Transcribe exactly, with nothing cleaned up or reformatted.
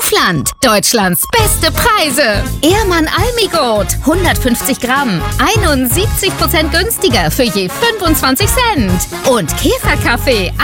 Kaufland. Deutschlands beste Preise. Ehrmann Almigurt. hundertfünfzig Gramm. einundsiebzig Prozent günstiger für je fünfundzwanzig Cent. Und Käferkaffee.